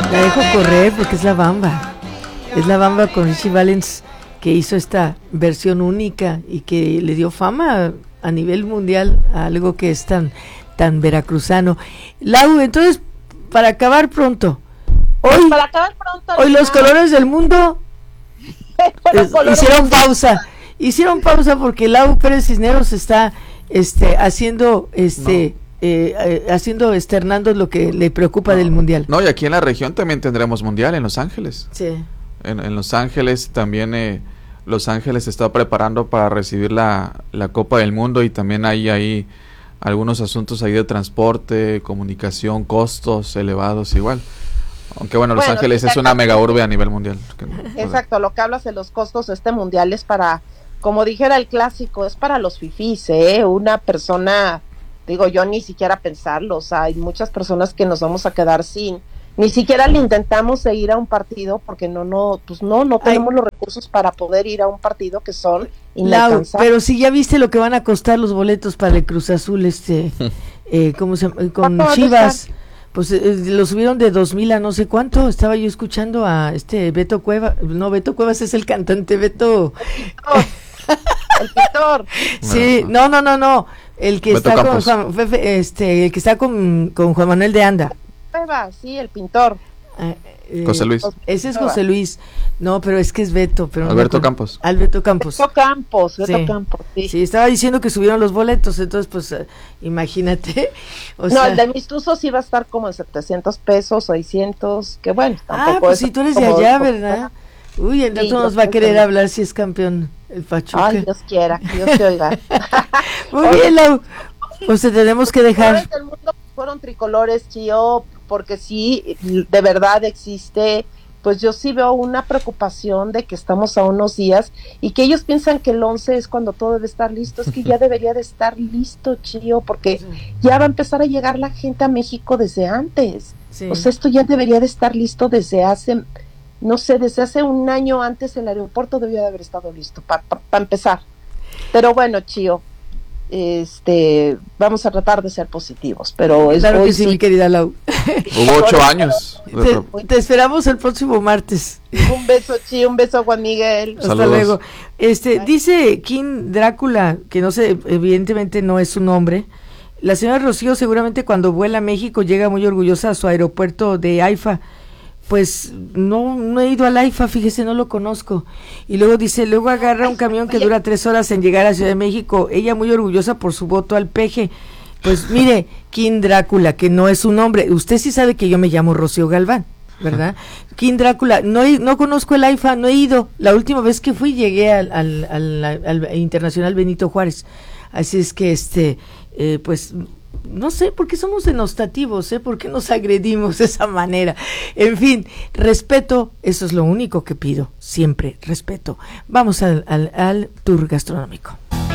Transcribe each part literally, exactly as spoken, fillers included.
La dejo correr porque es la Bamba. Es la Bamba con Richie Valens, que hizo esta versión única y que le dio fama a nivel mundial a algo que es tan, tan veracruzano. Lau, entonces, para acabar pronto, hoy, para acabar pronto, hoy los colores del mundo es, colores hicieron pausa, hicieron pausa porque Lau Pérez Cisneros está este, haciendo este no. Eh, eh, haciendo, externando lo que le preocupa no, del mundial. No, y aquí en la región también tendremos mundial en Los Ángeles. Sí. En, en Los Ángeles también, eh, Los Ángeles se está preparando para recibir la, la Copa del Mundo, y también hay ahí algunos asuntos ahí de transporte, comunicación, costos elevados igual. Aunque bueno, Los bueno, Ángeles es una mega urbe a nivel mundial. Exacto, lo que hablas de los costos, este mundial es para, como dijera el clásico, es para los fifís, ¿eh? Una persona... Digo, yo ni siquiera pensarlo, o sea, hay muchas personas que nos vamos a quedar sin, ni siquiera le intentamos de ir a un partido porque no, no, pues no, no tenemos Ay. los recursos para poder ir a un partido que son inalcanzables. Pero si ya viste lo que van a costar los boletos para el Cruz Azul, este, eh, ¿cómo se llama? Con Chivas, pues eh, lo subieron de dos mil a no sé cuánto. Estaba yo escuchando a este Beto Cuevas, no, Beto Cuevas es el cantante, Beto... El pintor. Sí, no, no, no, no. El que Beto está Campos. con Juan, este, el que está con, con Juan Manuel de Anda. Sí, el pintor. Eh, eh, José Luis. Ese es José Luis. No, pero es que es Beto. Pero Alberto no, Campos. Alberto Campos. Beto Campos, Beto sí. Campos, sí. Sí, estaba diciendo que subieron los boletos, entonces pues uh, imagínate. O no, sea... el de mis tuzos iba a estar como en setecientos pesos, seiscientos, que bueno, tampoco. Ah, pues si sí, tú eres de allá, ¿verdad? Uy, el sí, nos va a querer hablar si es campeón el Pachuca. Ay, Dios quiera, Dios te oiga. Muy bien, Lau. Pues te tenemos que dejar. El mundo fueron tricolores, Chío, porque sí, de verdad existe, pues yo sí veo una preocupación de que estamos a unos días y que ellos piensan que el once es cuando todo debe estar listo. Es que ya debería de estar listo, Chío, porque sí. ya va a empezar a llegar la gente a México desde antes. Sí. O sea, esto ya debería de estar listo desde hace... No sé, desde hace un año antes el aeropuerto debía de haber estado listo para pa, pa empezar. Pero bueno, Chío, este, vamos a tratar de ser positivos. Pero es claro hoy que sí, sí, mi querida Lau. Hubo ocho años. Te, te esperamos el próximo martes. Un beso, Chío, un beso, Juan Miguel. Hasta Saludos. luego. Este, Bye. Dice King Drácula, que no sé, evidentemente no es su nombre. La señora Rocío seguramente cuando vuela a México llega muy orgullosa a su aeropuerto de AIFA. Pues no, no he ido al AIFA, fíjese, no lo conozco. Y luego dice, luego agarra un camión que dura tres horas en llegar a Ciudad de México. Ella muy orgullosa por su voto al P G. Pues mire, King Drácula, que no es su nombre. Usted sí sabe que yo me llamo Rocío Galván, ¿verdad? King Drácula, no, no conozco el AIFA, no he ido. La última vez que fui llegué al, al, al, al Internacional Benito Juárez. Así es que, este, eh, pues... no sé por qué somos denostativos, ¿eh? ¿Por qué nos agredimos de esa manera? En fin, respeto, eso es lo único que pido, siempre respeto. Vamos al, al, al tour gastronómico.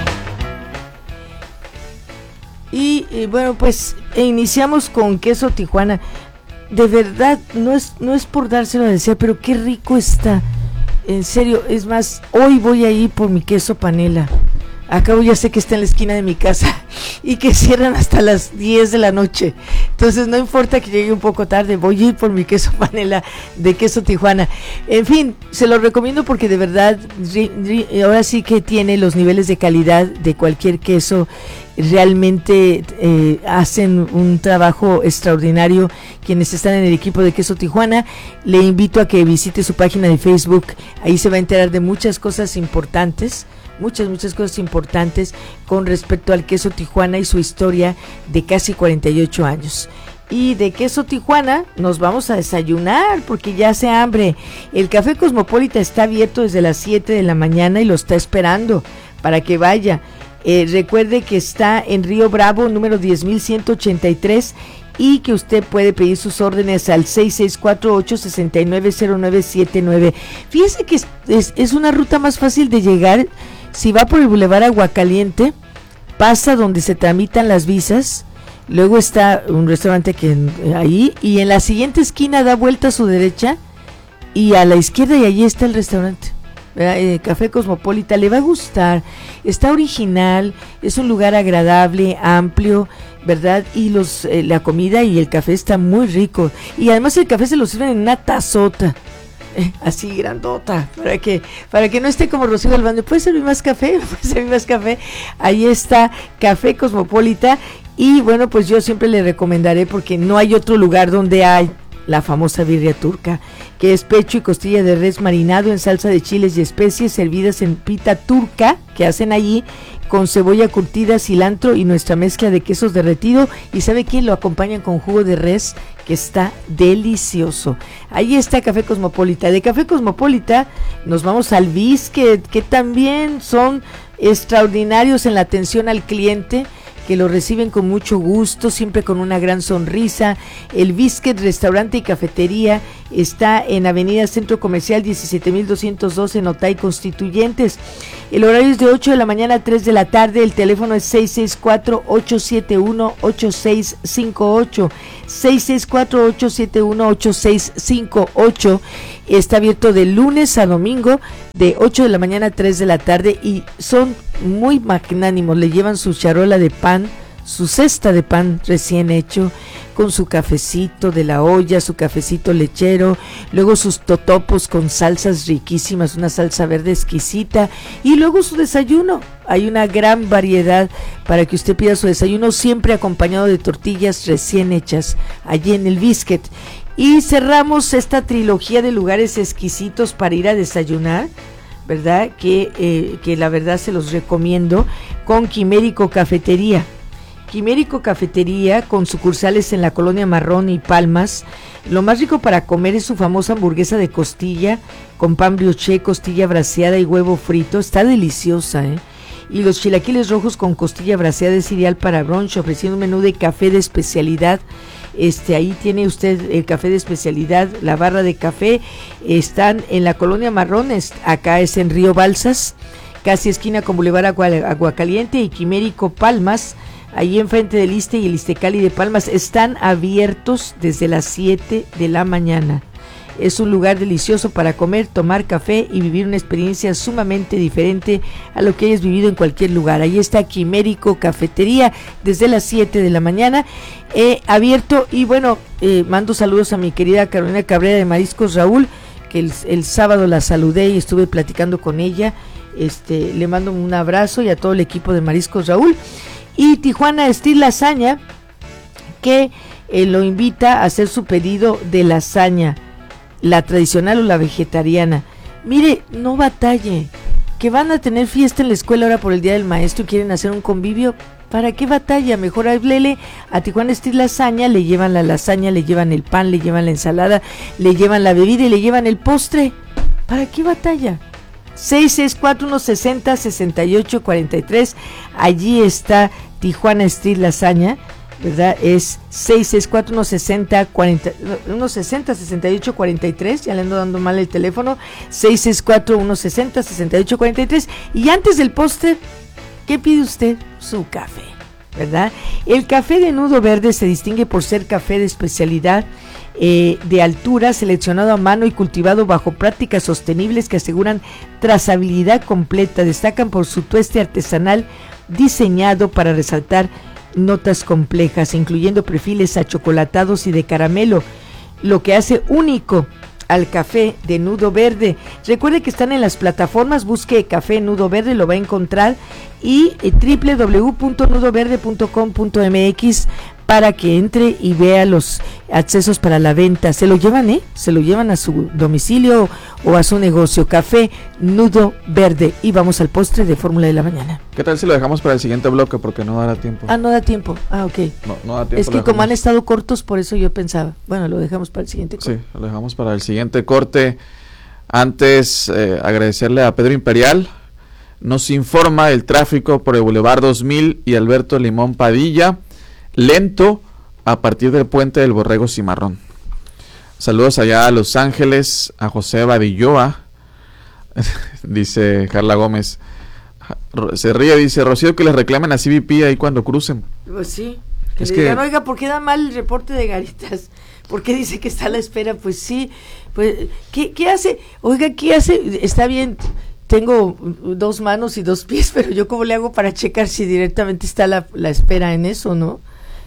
Y, y bueno, pues e iniciamos con queso Tijuana. De verdad, no es, no es por dárselo a decir, pero qué rico está. En serio, es más, hoy voy a ir por mi queso panela. Acabo ya sé que está en la esquina de mi casa y que cierran hasta las diez de la noche. Entonces no importa que llegue un poco tarde, voy a ir por mi queso panela de queso Tijuana. En fin, se lo recomiendo porque de verdad ri, ri, ahora sí que tiene los niveles de calidad de cualquier queso. Realmente eh, hacen un trabajo extraordinario quienes están en el equipo de queso Tijuana. Le invito a que visite su página de Facebook, ahí se va a enterar de muchas cosas importantes. Muchas, muchas cosas importantes con respecto al queso Tijuana y su historia de casi cuarenta y ocho años. Y de queso Tijuana nos vamos a desayunar porque ya hace hambre. El Café Cosmopolita está abierto desde las siete de la mañana y lo está esperando para que vaya. Eh, recuerde que está en Río Bravo, número diez mil ciento ochenta y tres, y que usted puede pedir sus órdenes al seis seis cuatro ocho, seis nueve cero nueve siete nueve. Fíjese que es, es, es una ruta más fácil de llegar. Si va por el Boulevard Aguacaliente, pasa donde se tramitan las visas, luego está un restaurante que ahí, y en la siguiente esquina da vuelta a su derecha, y a la izquierda, y allí está el restaurante. Eh, Café Cosmopolita, le va a gustar, está original, es un lugar agradable, amplio, ¿verdad? Y los eh, la comida y el café está muy rico. Y además el café se lo sirven en una tazota, eh, así grandota, para que para que no esté como Rocío Galván. ¿Puede servir más café? ¿Puede servir más café? Ahí está Café Cosmopolita. Y bueno, pues yo siempre le recomendaré, porque no hay otro lugar donde hay la famosa birria turca, que es pecho y costilla de res marinado en salsa de chiles y especies, servidas en pita turca, que hacen allí, con cebolla curtida, cilantro y nuestra mezcla de quesos derretido. Y ¿sabe qué? Lo acompañan con jugo de res, que está delicioso. Ahí está Café Cosmopolita. De Café Cosmopolita nos vamos al Biscuit, que también son extraordinarios en la atención al cliente, que lo reciben con mucho gusto, siempre con una gran sonrisa. El Biscuit Restaurante y Cafetería está en Avenida Centro Comercial diecisiete mil doscientos doce en Otay Constituyentes. El horario es de ocho de la mañana a tres de la tarde. El teléfono es seis seis cuatro, ocho siete uno, ocho seis cinco ocho. seis seis cuatro, ocho siete uno, ocho seis cinco ocho. Está abierto de lunes a domingo de ocho de la mañana a tres de la tarde, y son muy magnánimos. Le llevan su charola de pan, su cesta de pan recién hecho, con su cafecito de la olla, su cafecito lechero, luego sus totopos con salsas riquísimas, una salsa verde exquisita, y luego su desayuno. Hay una gran variedad para que usted pida su desayuno, siempre acompañado de tortillas recién hechas allí en el Biscuit. Y cerramos esta trilogía de lugares exquisitos para ir a desayunar, ¿verdad? Que, eh, que la verdad se los recomiendo, con Quimérico Cafetería. Quimérico Cafetería, con sucursales en la Colonia Marrón y Palmas. Lo más rico para comer es su famosa hamburguesa de costilla, con pan brioché, costilla braseada y huevo frito. Está deliciosa, ¿eh? Y los chilaquiles rojos con costilla braseada es ideal para brunch, ofreciendo un menú de café de especialidad. Este, ahí tiene usted el café de especialidad, la barra de café. Están en la Colonia Marrones, acá es en Río Balsas, casi esquina con Boulevard Agua, Aguacaliente y Quimérico Palmas, ahí enfrente del Iste y el Istecali de Palmas. Están abiertos desde las siete de la mañana. Es un lugar delicioso para comer, tomar café y vivir una experiencia sumamente diferente a lo que hayas vivido en cualquier lugar. Ahí está Quimérico Cafetería desde las siete de la mañana, eh, abierto. Y bueno, eh, mando saludos a mi querida Carolina Cabrera de Mariscos Raúl, que el, el sábado la saludé y estuve platicando con ella. Este, le mando un abrazo, y a todo el equipo de Mariscos Raúl. Y Tijuana Steel Lasaña, que eh, lo invita a hacer su pedido de lasaña, la tradicional o la vegetariana. Mire, no batalle, que van a tener fiesta en la escuela ahora por el Día del Maestro y quieren hacer un convivio. ¿Para qué batalla? Mejor háblele a Tijuana Steel Lasaña, le llevan la lasaña, le llevan el pan, le llevan la ensalada, le llevan la bebida y le llevan el postre. ¿Para qué batalla? seis seis cuatro, uno seis cero, seis ocho cuatro tres. Allí está Tijuana Steel Lasaña, ¿verdad? Es seis seis cuatro, uno seis cero, seis ocho cuatro tres. Ya le ando dando mal el teléfono. seis seis cuatro, uno seis cero, seis ocho cuatro tres. Y antes del postre, ¿qué pide usted? Su café, ¿verdad? El café de Nudo Verde se distingue por ser café de especialidad, eh, de altura, seleccionado a mano y cultivado bajo prácticas sostenibles que aseguran trazabilidad completa. Destacan por su tueste artesanal diseñado para resaltar notas complejas, incluyendo perfiles achocolatados y de caramelo, lo que hace único al café de Nudo Verde. Recuerde que están en las plataformas, busque Café Nudo Verde, lo va a encontrar, y eh, doble u doble u doble u punto nudo verde punto com punto m x para que entre y vea los accesos para la venta. Se lo llevan, ¿eh? Se lo llevan a su domicilio o a su negocio. Café Nudo Verde. Y vamos al postre de Fórmula de la Mañana. ¿Qué tal si lo dejamos para el siguiente bloque? Porque no dará tiempo. Ah, no da tiempo. Ah, ok. No, no da tiempo. Es que como han estado cortos, por eso yo pensaba. Bueno, lo dejamos para el siguiente corte. Sí, lo dejamos para el siguiente corte. Antes, eh, agradecerle a Pedro Imperial. Nos informa el tráfico por el Boulevard dos mil y Alberto Limón Padilla. Lento a partir del puente del Borrego Cimarrón. Saludos allá a Los Ángeles, a José Badilloa, dice Carla Gómez. Se ríe, dice Rocío, que les reclamen a C B P ahí cuando crucen. Pues sí, que es le que digan, oiga, ¿por qué da mal el reporte de Garitas? ¿Por qué dice que está a la espera? Pues sí, pues, ¿qué, qué hace? Oiga, ¿qué hace? Está bien, tengo dos manos y dos pies, pero yo cómo le hago para checar si directamente está la, la espera en eso, ¿no?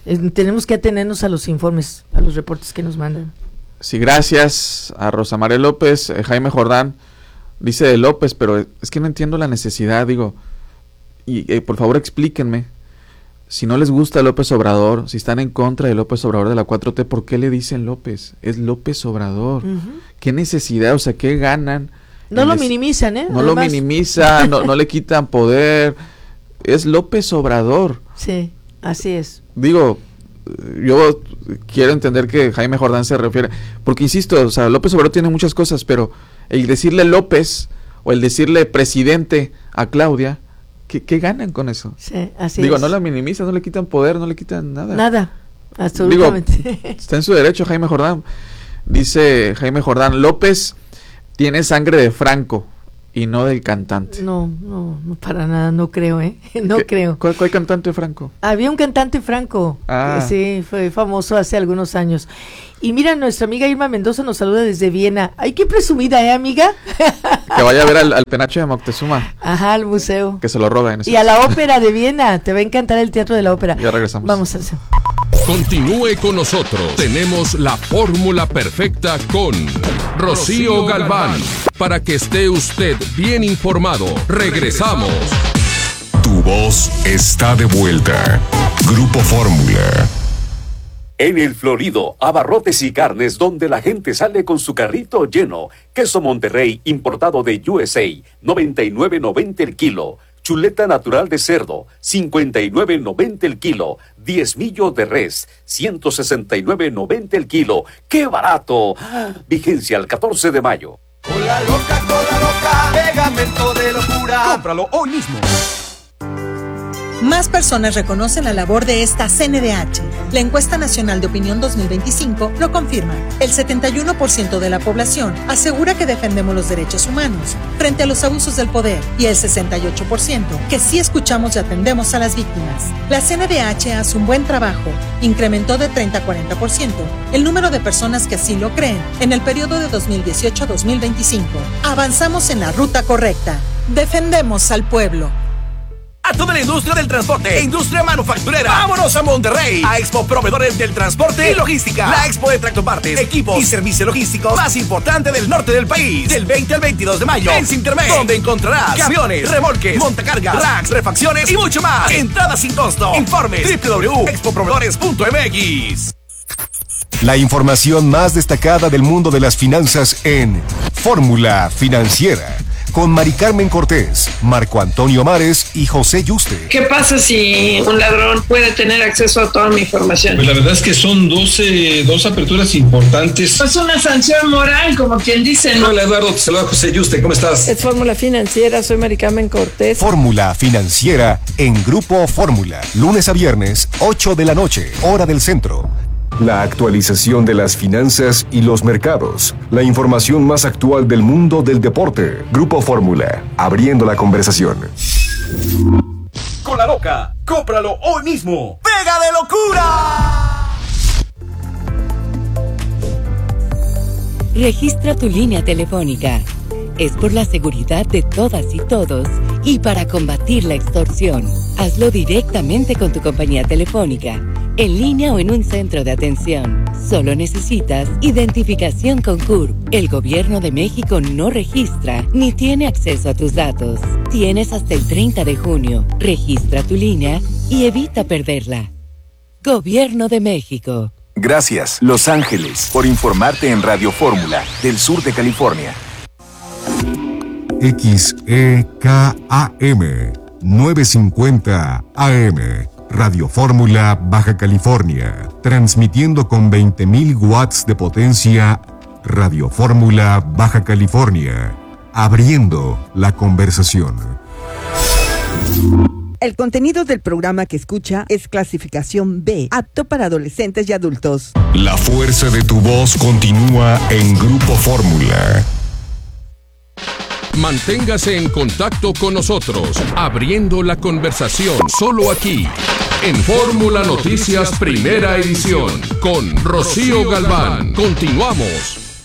Eh, tenemos que atenernos a los informes, a los reportes que nos mandan. Sí, gracias a Rosa María López. eh, Jaime Jordán dice de López, pero es que no entiendo la necesidad, digo, y eh, por favor explíquenme, si no les gusta López Obrador, si están en contra de López Obrador de la cuatro T, ¿por qué le dicen López? Es López Obrador. Uh-huh. ¿Qué necesidad? O sea, ¿qué ganan? No lo les... minimizan, ¿eh? No Además... lo minimizan, no, no le quitan poder. Es López Obrador. Sí, así es. Digo, yo quiero entender que Jaime Jordán se refiere, porque insisto, o sea, López Obrador tiene muchas cosas, pero el decirle López o el decirle presidente a Claudia, ¿Qué, ¿Qué ganan con eso? Sí, así Digo, es. no la minimizan, no le quitan poder, no le quitan nada. Nada, absolutamente. Digo, está en su derecho Jaime Jordán. Dice Jaime Jordán, López tiene sangre de Franco y no del cantante. No, no, no para nada, no creo, ¿eh? No creo. ¿Cuál, ¿Cuál cantante Franco? Había un cantante Franco, ah. sí, fue famoso hace algunos años. Y mira, nuestra amiga Irma Mendoza nos saluda desde Viena. Ay, qué presumida, ¿eh, amiga? Que vaya a ver al, al penacho de Moctezuma. Ajá, al museo. Que se lo roben. Y a la ópera de Viena. Te va a encantar el Teatro de la Ópera. Ya regresamos. Vamos a hacer. Continúe con nosotros. Tenemos la fórmula perfecta con Rocío Galván. Para que esté usted bien informado. Regresamos. Tu voz está de vuelta. Grupo Fórmula. En El Florido, abarrotes y carnes donde la gente sale con su carrito lleno. Queso Monterrey importado de U S A, noventa y nueve noventa el kilo. Chuleta natural de cerdo, cincuenta y nueve noventa el kilo. Diezmillo de res, ciento sesenta y nueve noventa el kilo. ¡Qué barato! Vigencia al catorce de mayo. Cola loca, cola loca, pegamento de locura. Cómpralo hoy mismo. Más personas reconocen la labor de esta C N D H. La encuesta nacional de opinión dos mil veinticinco lo confirma. El setenta y uno por ciento de la población asegura que defendemos los derechos humanos frente a los abusos del poder y el sesenta y ocho por ciento que sí escuchamos y atendemos a las víctimas. La C N D H hace un buen trabajo. Incrementó de treinta a cuarenta por ciento el número de personas que así lo creen en el periodo de dos mil dieciocho a dos mil veinticinco. Avanzamos en la ruta correcta. Defendemos al pueblo. A toda la industria del transporte e industria manufacturera. ¡Vámonos a Monterrey! A Expo Proveedores del Transporte y Logística. La expo de tractopartes, equipos y servicios logísticos más importante del norte del país. Del veinte al veintidós de mayo en Cintermex, donde encontrarás camiones, remolques, montacargas, racks, refacciones y mucho más. Entrada sin costo. Informes doble u doble u doble u punto expo proveedores punto m x. La información más destacada del mundo de las finanzas en Fórmula Financiera. Con Mari Carmen Cortés, Marco Antonio Mares y José Yuste. ¿Qué pasa si un ladrón puede tener acceso a toda mi información? Pues la verdad es que son doce, dos aperturas importantes. Es una sanción moral, como quien dice, ¿no? Hola Eduardo, te saluda José Yuste, ¿cómo estás? Es Fórmula Financiera, soy Mari Carmen Cortés. Fórmula Financiera en Grupo Fórmula. Lunes a viernes, ocho de la noche, hora del centro. La actualización de las finanzas y los mercados. La información más actual del mundo del deporte. Grupo Fórmula, abriendo la conversación. Con la loca, cómpralo hoy mismo. ¡Pega de locura! Registra tu línea telefónica. Es por la seguridad de todas y todos y para combatir la extorsión. Hazlo directamente con tu compañía telefónica, en línea o en un centro de atención. Solo necesitas identificación con C U R P. El Gobierno de México no registra ni tiene acceso a tus datos. Tienes hasta el treinta de junio. Registra tu línea y evita perderla. Gobierno de México. Gracias, Los Ángeles, por informarte en Radio Fórmula, del sur de California. X E K A M novecientos cincuenta A M Radio Fórmula Baja California, transmitiendo con veinte mil watts de potencia. Radio Fórmula Baja California, abriendo la conversación. El contenido del programa que escucha es clasificación B, apto para adolescentes y adultos. La fuerza de tu voz continúa en Grupo Fórmula. Manténgase en contacto con nosotros, abriendo la conversación, solo aquí, en Fórmula Noticias Primera Edición, con Rocío Galván. Continuamos.